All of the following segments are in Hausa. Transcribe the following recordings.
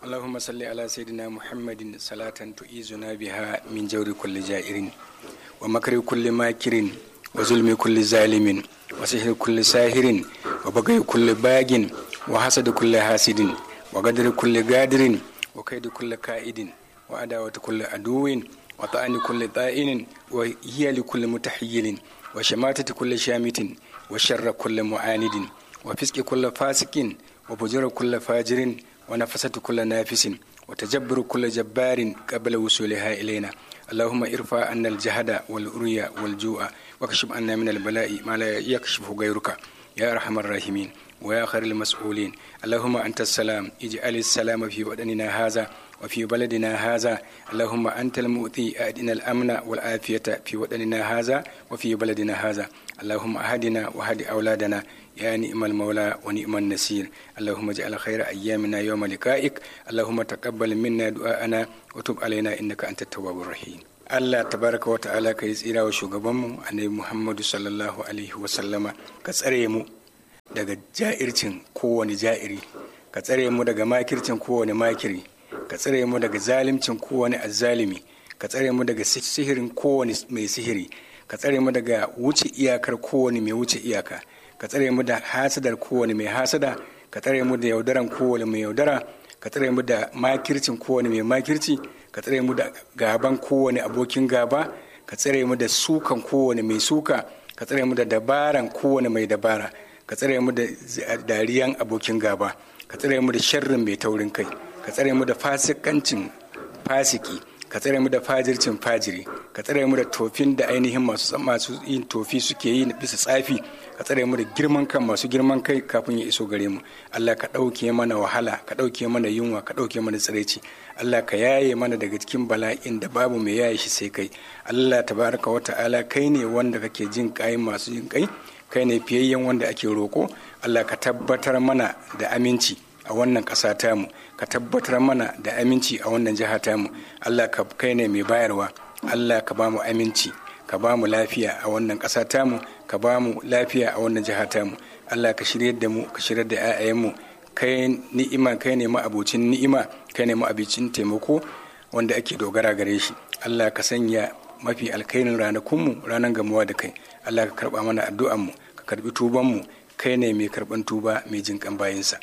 اللهم صل على سيدنا محمد صلاة تؤيزنا بها من جور كل جائر ومكر كل ماكر وظلم كل ظالم وسحر كل ساهر وبغي كل باغ وحسد كل حاسد وقدر كل قادر وكيد كل كائد وعداوة كل عدو وطعن كل طائن وهي لكل متحيل وشماتة كل شامت وشر كل معاند وفسق كل فاسق وفجر كل فاجر ونفسة كل نافس وتجبر كل جبار قبل وصولها إلينا. اللهم ارفع عنا الجهد والأريا والجوع واكشف عنا من البلاء ما لا يكشفه غيرك يا أرحم الراحمين ويا خير المسؤولين. اللهم أنت السلام اجعل السلام في وطننا هذا وفي بلدنا هذا. اللهم أنت المؤتي أهدنا الأمن والعافية في وطننا هذا وفي بلدنا هذا. اللهم أهدنا وهد أولادنا يا نعم المولى ونعم النصير. اللهم اجعل خير أيامنا يوم لقائك. اللهم تقبل منا دعاءنا وتب علينا إنك أنت التواب الرحيم. Allah tabaraka wa ta'ala ka yi tsira wa shugabanmu annabi Muhammadu sallallahu alaihi wa sallama, ka tsare mu daga ja'ircin kowane ja'iri, ka tsare mu daga makircin kowane makiri, ka tsare mu daga zalimcin kowane azzalimi, ka tsare mu daga sihirin kowane mai sihiri, ka tsare mu daga wuce iyakar kowane mai wuce iyaka, ka tsare mu da hasadar kowane mai hasada, ka tsare mu da yaudaran kowane mai yaudara, ka tsare mu da makircin kowane mai makirci, ka tsare mu da gaban kowane abokin gaba, ka tsare mu da sukan kowane mai suka, ka tsare mu da dabaran kowane mai dabara, ka tsare mu da dariyan abokin gaba, ka tsare mu da sharrin mai taurin kai, ka tsare mu da fasikancin fasiki, ka tsare mu da fajircin fajiri, ka tsare mu da tofin da ainihin masu yin tofi suke yi bisa tsafi, ka tsare mu da girman kan masu girman kai kafin ya iso gare mu. Allah ka ɗauke mana wahala, ka ɗauke mana yunwa, ka ɗauke mana tsiraici. Allah ka yaye mana daga cikin bala'in da babu mai yaye shi sai kai. Allah tabaraka wa ta'ala kai ne wanda kake jin kai masu jin kai, kai ne fiyayyen wanda ake roko. Allah ka tabbatar mana da aminci a wannan ƙasa tamu, ka tabbatar mana da aminci a wannan jiha tamu. Allah ka kai ne mai bayarwa. Allah ka ba mu aminci, ka ba mu lafiya a wannan ƙasa tamu, ka ba mu lafiya a wannan jiha tamu. Allah ka shirye da mu, ka shirye da 'ya'yanmu. Kai ni'ima, kai ne ma'abocin ni'ima, kai ne ma'abocin taimako wanda ake dogara gare shi. Allah ka sanya mafi alkhairin ranakunmu ranar gamuwa da kai. Allah ka karba mana addu'anmu, ka karbi tubanmu. Kai ne mai karban tuba, mai jinkan bayinsa.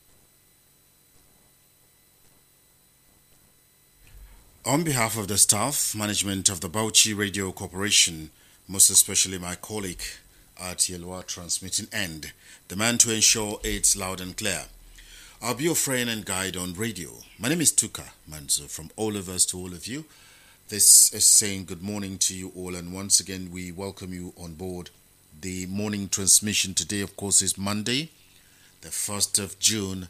On behalf of the staff, management of the Bauchi Radio Corporation, most especially my colleague at Yelwa Transmitting End, the man to ensure it's loud and clear, I'll be your friend and guide on radio. My name is Tuka Manzo. From all of us to all of you, this is saying good morning to you all, and once again we welcome you on board the morning transmission. Today, of course, is Monday, the 1st of June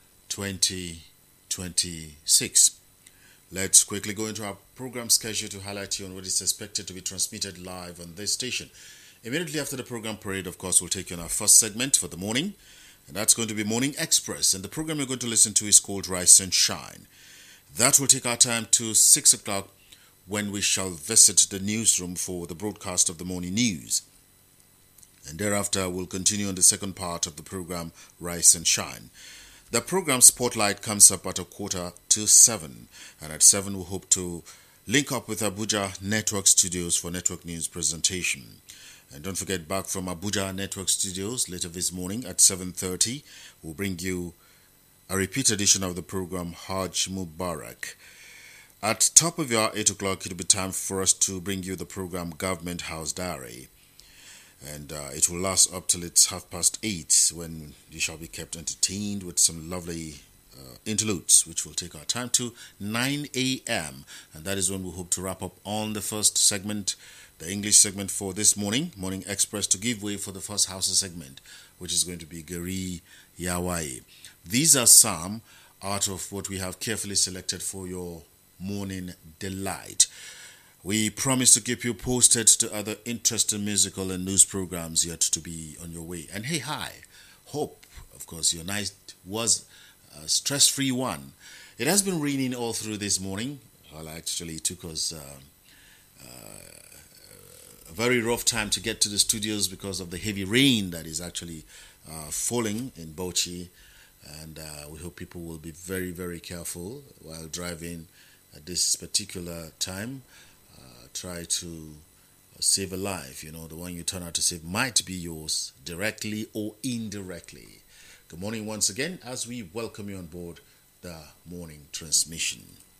2026. Let's quickly go into our program schedule to highlight you on what is expected to be transmitted live on this station. Immediately after the program parade, of course, we'll take you on our first segment for the morning, and that's going to be Morning Express. And the program you're going to listen to is called Rise and Shine. That will take our time to 6 o'clock, when we shall visit the newsroom for the broadcast of the morning news. And thereafter, we'll continue on the second part of the program, Rise and Shine. The program Spotlight comes up at 6:45, and at 7 we hope to link up with Abuja Network Studios for network news presentation. And don't forget, back from Abuja Network Studios later this morning at 7:30, we'll bring you a repeat edition of the program Hajj Mubarak. At top of your 8 o'clock, it'll be time for us to bring you the program Government House Diary. And it will last up till it's 8:30, when you shall be kept entertained with some lovely interludes, which will take our time to 9 a.m. And that is when we hope to wrap up on the first segment, the English segment for this morning, Morning Express, to give way for the first Hausa segment, which is going to be Gari Yawai. These are some out of what we have carefully selected for your morning delight. We promise to keep you posted to other interesting musical and news programs yet to be on your way. And hey, hope, of course, your night was a stress-free one. It has been raining all through this morning. Well, actually, it took us a very rough time to get to the studios because of the heavy rain that is actually falling in Bauchi And we hope people will be very, very careful while driving at this particular time. Try to save a life. The one you turn out to save might be yours, directly or indirectly. Good morning once again as we welcome you on board the morning transmission.